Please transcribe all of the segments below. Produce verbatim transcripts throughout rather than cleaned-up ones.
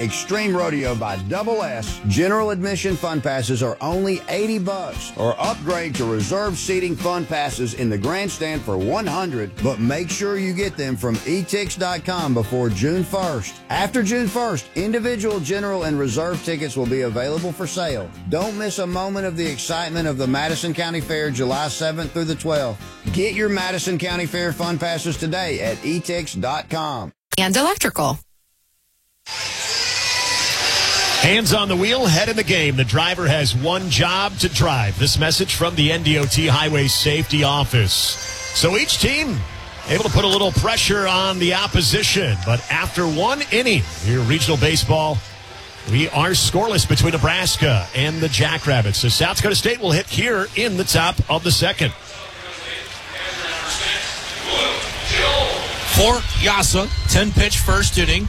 Extreme Rodeo by Double S, general admission fun passes are only eighty bucks, or upgrade to reserved seating fun passes in the grandstand for one hundred, but make sure you get them from e tix dot com before June first. After June first, individual, general, and reserve tickets will be available for sale. Don't miss a moment of the excitement of the Madison County Fair July seventh through the twelfth. Get your Madison County Fair fun passes today at e tix dot com. And electrical. Hands on the wheel, head in the game. The driver has one job to drive. This message from the N D O T Highway Safety Office. So each team able to put a little pressure on the opposition. But after one inning here, regional baseball, we are scoreless between Nebraska and the Jackrabbits. So South Dakota State will hit here in the top of the second. For Yasa, ten-pitch first inning.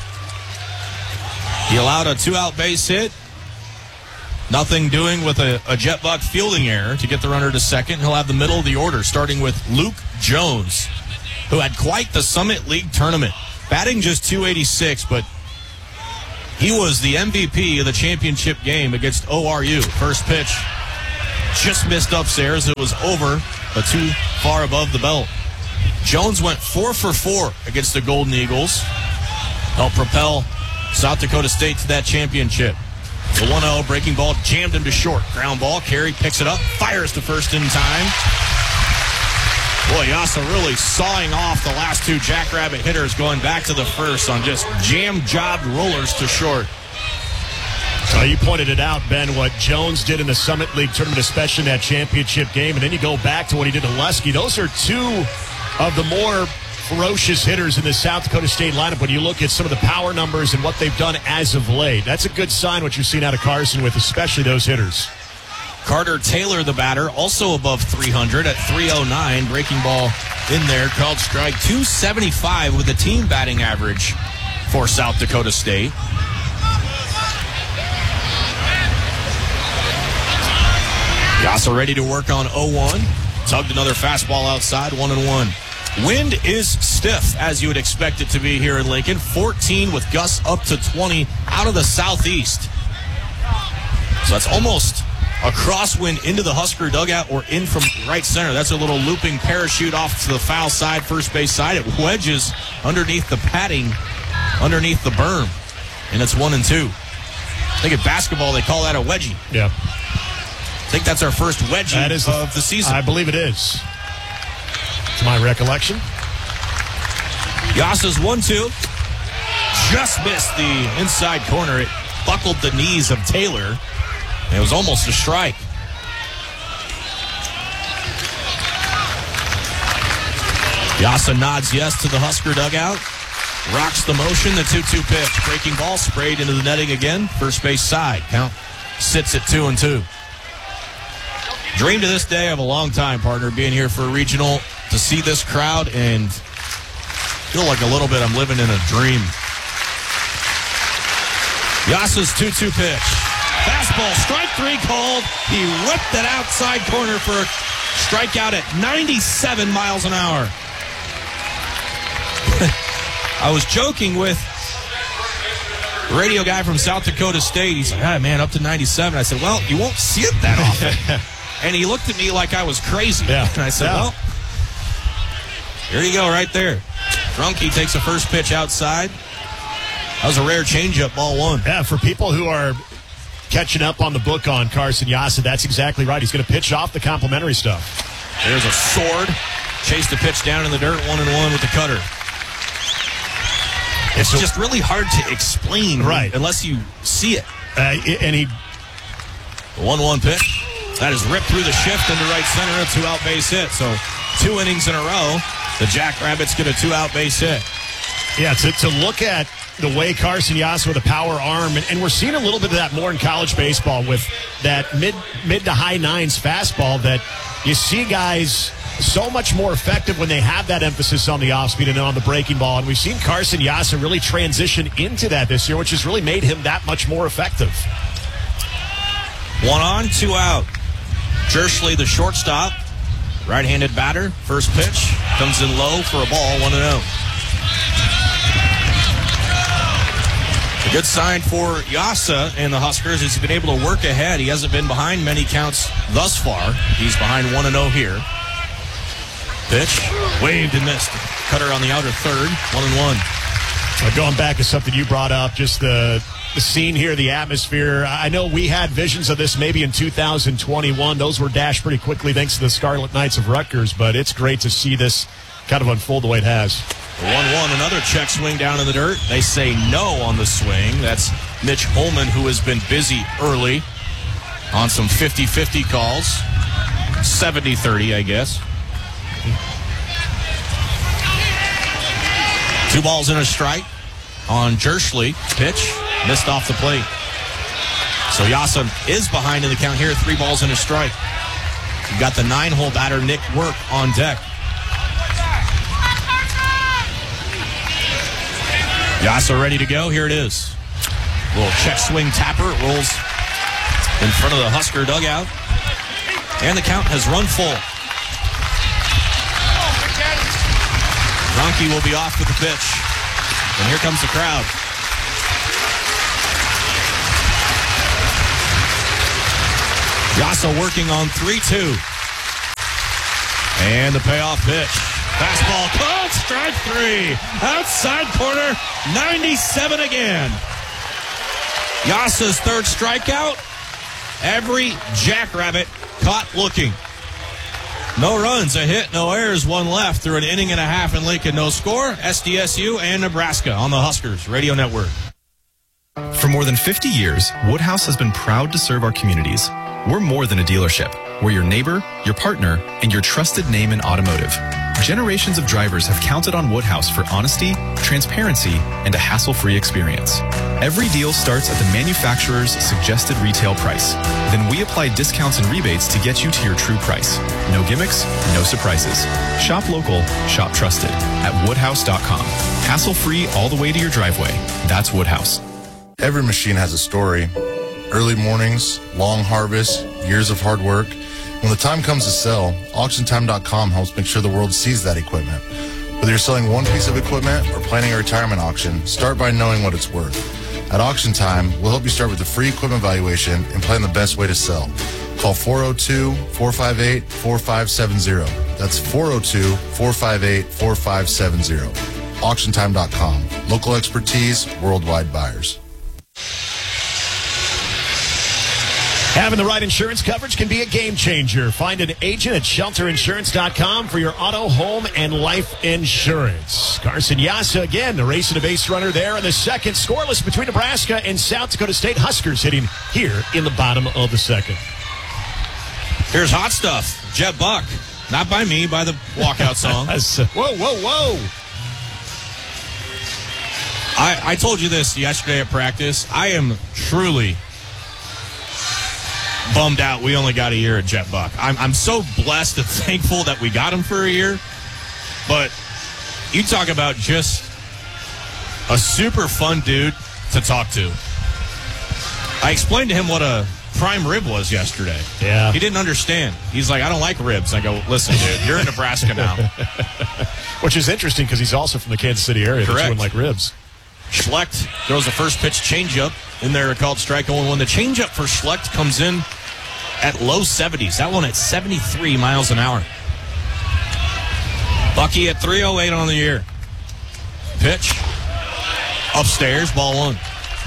He allowed a two-out base hit. Nothing doing with a, a jet buck fielding error to get the runner to second. He'll have the middle of the order, starting with Luke Jones, who had quite the Summit League tournament. Batting just two eighty-six, but he was the M V P of the championship game against O R U. First pitch just missed upstairs. It was over, but too far above the belt. Jones went four for four against the Golden Eagles. Helped propel South Dakota State to that championship. The one oh breaking ball jammed him to short. Ground ball, Carey picks it up, fires to first in time. Boy, Yasa really sawing off the last two Jackrabbit hitters going back to the first on just jam-jobbed rollers to short. Uh, you pointed it out, Ben, what Jones did in the Summit League tournament, especially in that championship game, and then you go back to what he did to Lusky. Those are two of the more ferocious hitters in the South Dakota State lineup when you look at some of the power numbers and what they've done as of late. That's a good sign what you're seeing out of Carson with especially those hitters. Carter Taylor, the batter, also above three hundred at three oh nine. Breaking ball in there, called strike. two seventy-five with the team batting average for South Dakota State. Yasa ready to work on oh one. Tugged another fastball outside, one and one. Wind is stiff, as you would expect it to be here in Lincoln. fourteen with gusts up to twenty out of the southeast. So that's almost a crosswind into the Husker dugout or in from right center. That's a little looping parachute off to the foul side, first base side. It wedges underneath the padding, underneath the berm. And it's one and two. I think in basketball they call that a wedgie. Yeah. I think that's our first wedgie that is of the season. I believe it is. To my recollection. Yasa's one two. Just missed the inside corner. It buckled the knees of Taylor. It was almost a strike. Yasa nods yes to the Husker dugout. Rocks the motion. The two two pitch. Breaking ball sprayed into the netting again. First base side. Count sits at two and two. Dream to this day of a long time, partner, being here for a regional, to see this crowd and feel like a little bit I'm living in a dream. Yasa's two two pitch. Fastball, strike three called. He whipped it outside corner for a strikeout at ninety-seven miles an hour. I was joking with the radio guy from South Dakota State. He's like, ah, man, up to ninety-seven. I said, well, you won't see it that often. And he looked at me like I was crazy. Yeah. And I said, yeah. well, here you go right there. Drunky takes a first pitch outside. That was a rare changeup, ball one. Yeah, for people who are catching up on the book on Carson Yasa, that's exactly right. He's going to pitch off the complimentary stuff. There's a sword. Chased the pitch down in the dirt, one and one with the cutter. It's so, just really hard to explain, right, unless you see it. Uh, and he, one one pitch. That is ripped through the shift into right center, a two-out base hit. So two innings in a row, the Jackrabbits get a two-out base hit. Yeah, to, to look at the way Carson Yasa with a power arm, and, and we're seeing a little bit of that more in college baseball with that mid mid to high nines fastball, that you see guys so much more effective when they have that emphasis on the off-speed and on the breaking ball. And we've seen Carson Yasa really transition into that this year, which has really made him that much more effective. One on, two out. Jerschley, the shortstop, right-handed batter. First pitch comes in low for a ball, one and oh. A good sign for Yasa and the Huskers is he's been able to work ahead. He hasn't been behind many counts thus far. He's behind one and oh here. Pitch, waved and missed. Cutter on the outer third, one and one. Uh, going back to something you brought up, just the the scene here, the atmosphere. I know we had visions of this maybe in two thousand twenty-one. Those were dashed pretty quickly thanks to the Scarlet Knights of Rutgers, but it's great to see this kind of unfold the way it has. one one, another check swing down in the dirt. They say no on the swing. That's Mitch Holman, who has been busy early on some fifty-fifty calls. seventy thirty, I guess. Two balls and a strike on Jerschley. Pitch, missed off the plate. So Yasa is behind in the count here. Three balls and a strike. You've got the nine-hole batter, Nick Work, on deck. Yasa ready to go. Here it is. A little check swing tapper. It rolls in front of the Husker dugout. And the count has run full. Ronke will be off with the pitch. And here comes the crowd. Yasa working on three two. And the payoff pitch. Fastball called, strike three. Outside corner, ninety-seven again. Yasa's third strikeout. Every jackrabbit caught looking. No runs, a hit, no errors, one left through an inning and a half in Lincoln. No score, S D S U and Nebraska on the Huskers Radio Network. For more than fifty years, Woodhouse has been proud to serve our communities. We're more than a dealership. We're your neighbor, your partner, and your trusted name in automotive. Generations of drivers have counted on Woodhouse for honesty, transparency, and a hassle-free experience. Every deal starts at the manufacturer's suggested retail price. Then we apply discounts and rebates to get you to your true price. No gimmicks, no surprises. Shop local, shop trusted at woodhouse dot com. Hassle-free all the way to your driveway. That's Woodhouse. Every machine has a story. Early mornings, long harvests, years of hard work. When the time comes to sell, auction time dot com helps make sure the world sees that equipment. Whether you're selling one piece of equipment or planning a retirement auction, start by knowing what it's worth. At Auction Time, we'll help you start with a free equipment valuation and plan the best way to sell. Call four oh two, four five eight, four five seven zero. That's four oh two, four five eight, four five seven zero. auction time dot com. Local expertise, worldwide buyers. Having the right insurance coverage can be a game changer. Find an agent at shelter insurance dot com for your auto, home, and life insurance. Carson Yasa again, the race and a base runner there in the second. Scoreless between Nebraska and South Dakota State. Huskers hitting here in the bottom of the second. Here's Hot Stuff, Jet Buck. Not by me, by the walkout song. Whoa, whoa, whoa. I, I told you this yesterday at practice. I am truly bummed out we only got a year at Jet Buck. I'm, I'm so blessed and thankful that we got him for a year. But you talk about just a super fun dude to talk to. I explained to him what a prime rib was yesterday. Yeah. He didn't understand. He's like, I don't like ribs. I go, listen, dude, you're in Nebraska now. Which is interesting because he's also from the Kansas City area. Correct. But you wouldn't like ribs. Schlecht throws the first pitch changeup in there, called strike oh one. The changeup for Schlecht comes in at low seventies. That one at seventy-three miles an hour. Bucky at three oh eight on the year. Pitch upstairs, ball one.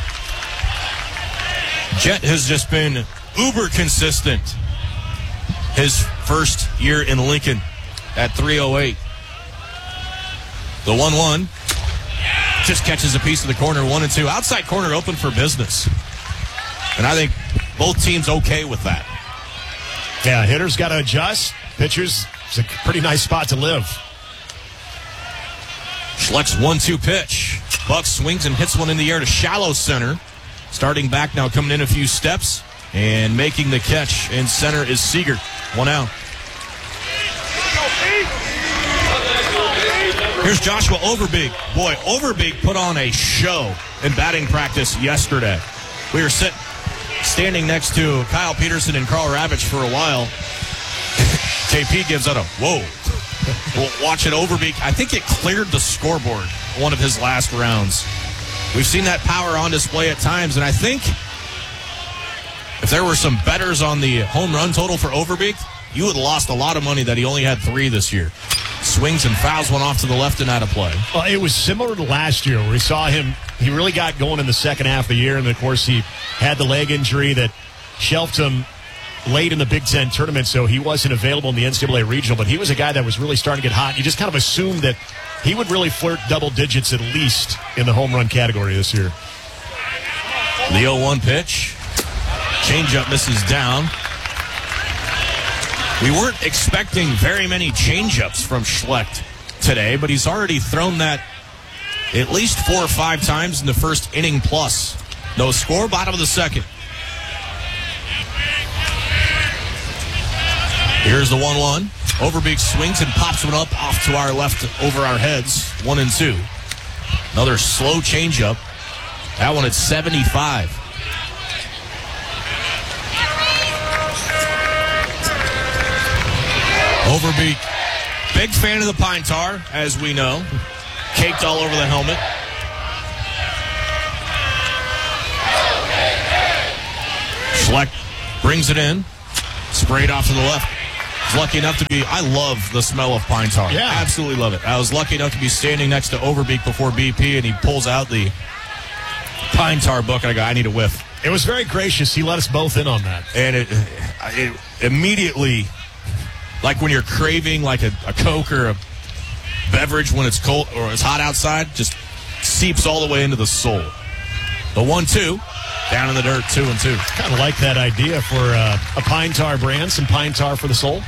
Jet has just been uber consistent his first year in Lincoln at three oh eight. The one one. Just catches a piece of the corner, one and two. Outside corner open for business. And I think both teams okay with that. Yeah, hitters got to adjust. Pitchers, it's a pretty nice spot to live. Schlecht's one two pitch. Buck swings and hits one in the air to shallow center. Starting back now, coming in a few steps. And making the catch in center is Seager. One out. Here's Joshua Overbeek. Boy, Overbeek put on a show in batting practice yesterday. We were sit, standing next to Kyle Peterson and Carl Ravitch for a while. K P gives out a whoa. Well, watching Overbeek, I think it cleared the scoreboard one of his last rounds. we've seen that power on display at times, and I think if there were some bettors on the home run total for Overbeek, you would have lost a lot of money that he only had three this year. Swings and fouls one off to the left and out of play. Well, it was similar to last year where we saw him. He really got going in the second half of the year, and of course he had the leg injury that shelved him late in the Big Ten tournament, so he wasn't available in the N C double A regional, but he was a guy that was really starting to get hot. You just kind of assumed that he would really flirt double digits at least in the home run category this year. The oh one pitch. Changeup misses down. We weren't expecting very many changeups from Schlecht today, but he's already thrown that at least four or five times in the first inning plus. No score, bottom of the second. Here's the one one. Overbeek swings and pops one up off to our left over our heads. One and two. Another slow changeup. That one at seventy-five. Overbeek, big fan of the pine tar, as we know. Caked all over the helmet. Schlecht brings it in. Sprayed off to the left. Was lucky enough to be, I love the smell of pine tar. Yeah. Absolutely love it. I was lucky enough to be standing next to Overbeek before B P, and he pulls out the pine tar book, and I go, I need a whiff. It was very gracious. He let us both in on that. And it, it immediately, like when you're craving like a, a Coke or a beverage when it's cold or it's hot outside, just seeps all the way into the soul. The one two, down in the dirt, two and two. Kind of like that idea for uh, a pine tar brand, some pine tar for the soul.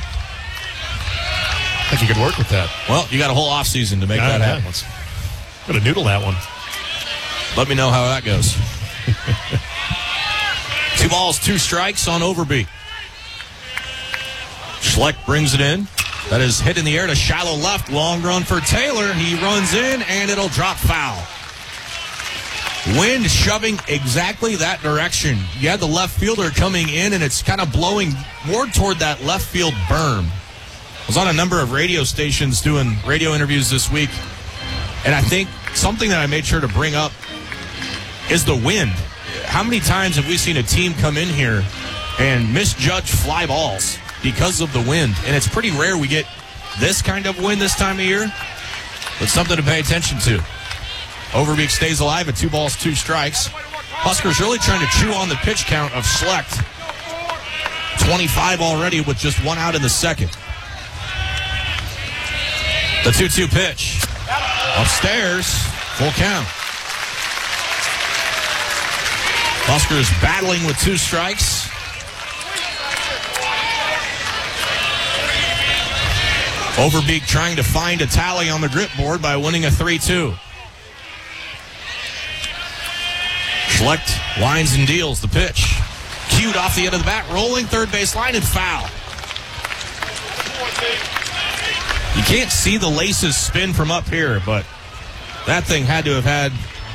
I think you could work with that. Well, you got a whole offseason to make Yeah, that yeah. happen. Let's go to noodle that one. Let me know how that goes. Two balls, two strikes on Overbeek. Schlecht brings it in. That is hit in the air to shallow left. Long run for Taylor. He runs in, and it'll drop foul. Wind shoving exactly that direction. You had the left fielder coming in, and it's kind of blowing more toward that left field berm. I was on a number of radio stations doing radio interviews this week, and I think something that I made sure to bring up is the wind. How many times have we seen a team come in here and misjudge fly balls because of the wind? And it's pretty rare we get this kind of wind this time of year, but something to pay attention to. Overbeek stays alive at two balls, two strikes. Huskers really trying to chew on the pitch count of Schlecht. twenty-five already with just one out in the second. The two two pitch. Upstairs, full count. Huskers battling with two strikes. Overbeek trying to find a tally on the grip board by winning a three two. Schlecht lines and deals the pitch. Cued off the end of the bat, rolling third base line and foul. You can't see the laces spin from up here, but that thing had to have had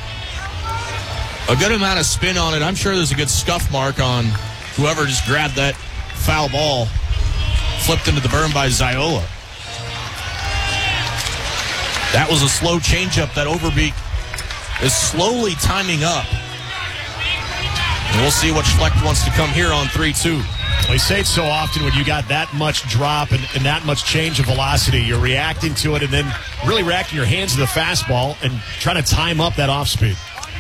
a good amount of spin on it. I'm sure there's a good scuff mark on whoever just grabbed that foul ball, flipped into the berm by Ziola. That was a slow changeup that Overbeek is slowly timing up. And we'll see what Schlecht wants to come here on three two. We say it so often when you got that much drop and, and that much change of velocity, you're reacting to it and then really reacting your hands to the fastball and trying to time up that off speed.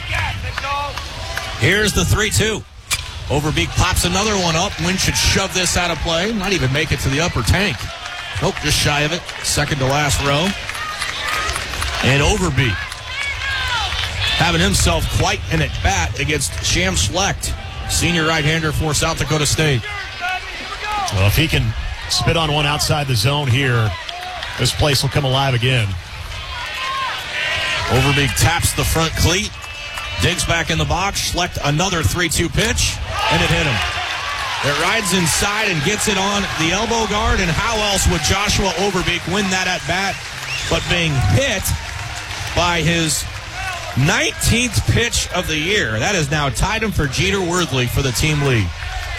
Here's the three two. Overbeek pops another one up. Wind should shove this out of play. Not even make it to the upper tank. Nope, just shy of it. Second to last row. And Overbeek having himself quite an at-bat against Sham Schlecht, senior right-hander for South Dakota State. Well, if he can spit on one outside the zone here, this place will come alive again. Overbeek taps the front cleat, digs back in the box. Schlecht another three two pitch, and it hit him. It rides inside and gets it on the elbow guard, and how else would Joshua Overbeek win that at-bat but being hit by his nineteenth pitch of the year? That has now tied him for Jeter Worthley for the team lead.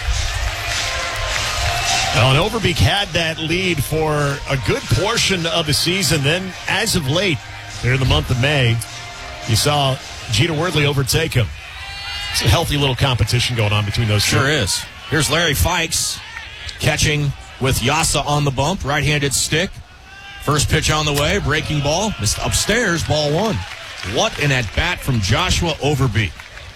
Well, and Overbeek had that lead for a good portion of the season. Then, as of late, here in the month of May, you saw Jeter Wordley overtake him. It's a healthy little competition going on between those two. Sure is. Here's Larry Fikes catching with Yasa on the bump. Right-handed stick. First pitch on the way. Breaking ball. Missed upstairs. Ball one. What an at-bat from Joshua Overbeek.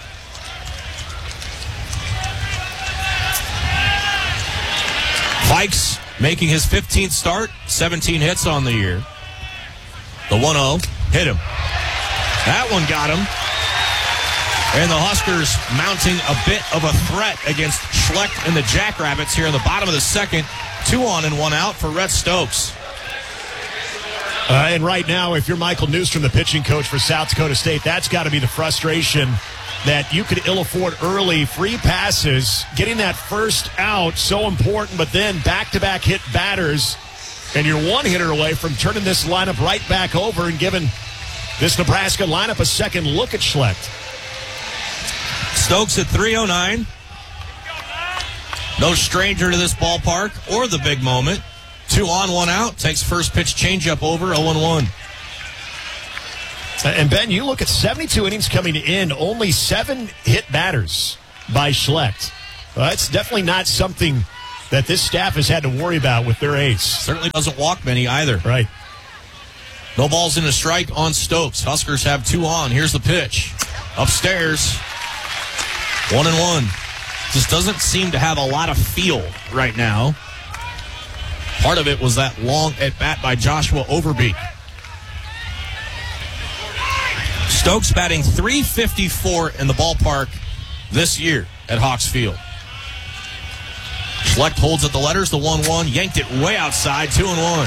Fikes making his fifteenth start. seventeen hits on the year. The one oh. Hit him. That one got him. And the Huskers mounting a bit of a threat against Schlecht and the Jackrabbits here in the bottom of the second. Two on and one out for Rhett Stokes. Uh, and right now, if you're Michael Newstrom, the pitching coach for South Dakota State, that's got to be the frustration that you could ill afford early free passes. Getting that first out, so important, but then back-to-back hit batters, and you're one hitter away from turning this lineup right back over and giving this Nebraska lineup a second look at Schlecht. Stokes at three oh nine. No stranger to this ballpark or the big moment. Two on, one out. Takes first pitch changeup over, oh and one. And Ben, you look at seventy-two innings coming in, only seven hit batters by Schlecht. Well, that's definitely not something that this staff has had to worry about with their ace. Certainly doesn't walk many either. Right. No balls in a strike on Stokes. Huskers have two on. Here's the pitch. Upstairs. One and one. Just doesn't seem to have a lot of feel right now. Part of it was that long at bat by Joshua Overbeek. Stokes batting three fifty-four in the ballpark this year at Hawks Field. Schlecht holds at the letters, the one one, yanked it way outside, two and one.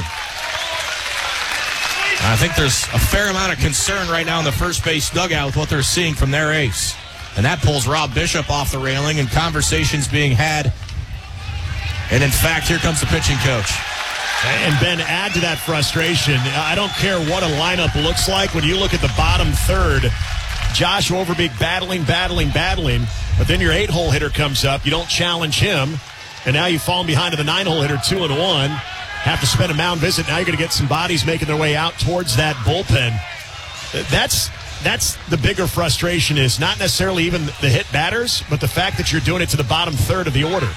I think there's a fair amount of concern right now in the first base dugout with what they're seeing from their ace. And that pulls Rob Bishop off the railing, and conversations being had. And in fact, here comes the pitching coach. And Ben, add to that frustration. I don't care what a lineup looks like. When you look at the bottom third, Josh Overbeek battling, battling, battling. But then your eight-hole hitter comes up. You don't challenge him. And now you've fallen behind to the nine-hole hitter, two and one. Have to spend a mound visit. Now you're going to get some bodies making their way out towards that bullpen. That's that's the bigger frustration, is not necessarily even the hit batters, but the fact that you're doing it to the bottom third of the order.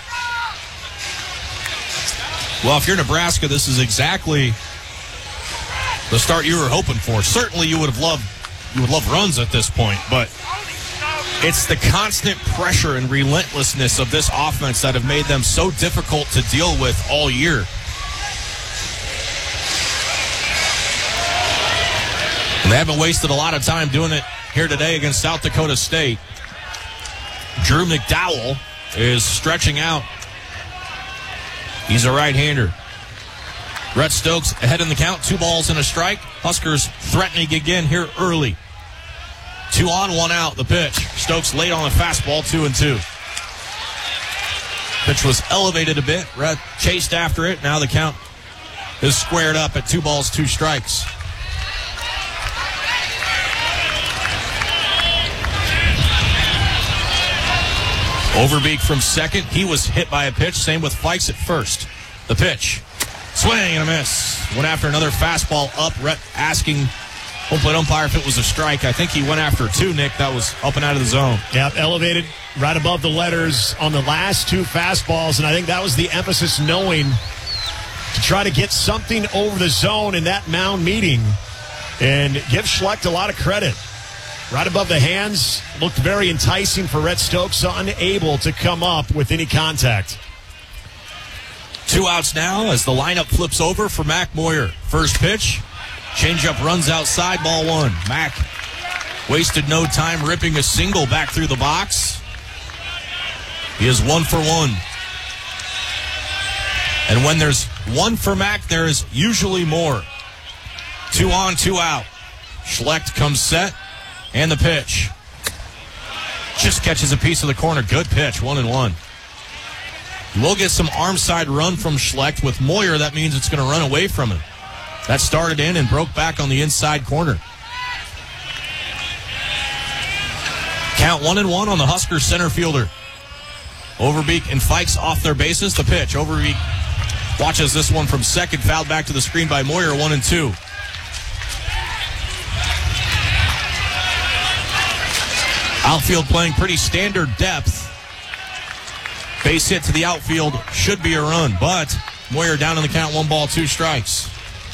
Well, if you're Nebraska, this is exactly the start you were hoping for. Certainly you would have loved you would love runs at this point, but it's the constant pressure and relentlessness of this offense that have made them so difficult to deal with all year. And they haven't wasted a lot of time doing it here today against South Dakota State. Drew McDowell is stretching out. He's a right-hander. Rhett Stokes ahead in the count. Two balls and a strike. Huskers threatening again here early. Two on, one out. The pitch. Stokes late on a fastball, two and two. Pitch was elevated a bit. Rhett chased after it. Now the count is squared up at two balls, two strikes. Overbeek from second. He was hit by a pitch. Same with Fikes at first. The pitch. Swing and a miss. Went after another fastball up. Rhett asking home plate umpire if it was a strike. I think he went after two, Nick. That was up and out of the zone. Yep, elevated right above the letters on the last two fastballs, and I think that was the emphasis, knowing to try to get something over the zone in that mound meeting and give Schlecht a lot of credit. Right above the hands, looked very enticing for Rhett Stokes, unable to come up with any contact. Two outs now as the lineup flips over for Mac Moyer. First pitch, changeup runs outside, ball one. Mac wasted no time ripping a single back through the box. He is one for one. And when there's one for Mac, there is usually more. Two on, two out. Schlecht comes set. And the pitch. Just catches a piece of the corner. Good pitch. One and one. We'll get some arm side run from Schlecht. With Moyer, that means it's going to run away from him. That started in and broke back on the inside corner. Count one and one on the Huskers center fielder. Overbeek and Fikes off their bases. The pitch. Overbeek watches this one from second. Fouled back to the screen by Moyer. One and two. Outfield playing pretty standard depth. Base hit to the outfield should be a run, but Moyer down in the count, one ball, two strikes.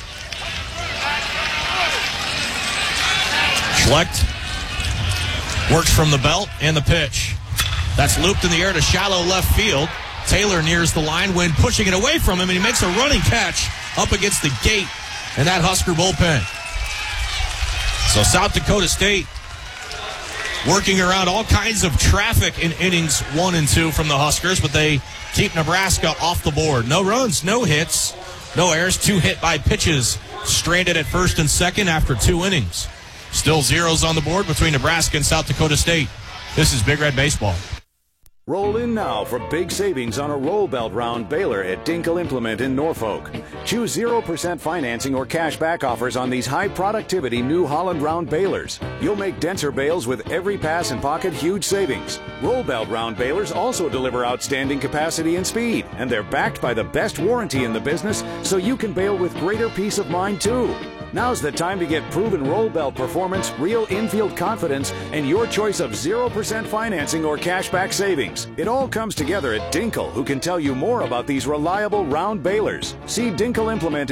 Schlecht works from the belt and the pitch. That's looped in the air to shallow left field. Taylor nears the line when pushing it away from him, and he makes a running catch up against the gate in that Husker bullpen. So South Dakota State working around all kinds of traffic in innings one and two from the Huskers, but they keep Nebraska off the board. No runs, no hits, no errors, two hit by pitches, stranded at first and second after two innings. Still zeros on the board between Nebraska and South Dakota State. This is Big Red Baseball. Roll in now for big savings on a roll belt round baler at Dinkel Implement in Norfolk. Choose zero percent financing or cash back offers on these high productivity New Holland round balers. You'll make denser bales with every pass and pocket huge savings. Roll belt round balers also deliver outstanding capacity and speed, and they're backed by the best warranty in the business, so you can bale with greater peace of mind too. Now's the time to get proven roll belt performance, real infield confidence, and your choice of zero percent financing or cashback savings. It all comes together at Dinkel, who can tell you more about these reliable round balers. See Dinkel Implement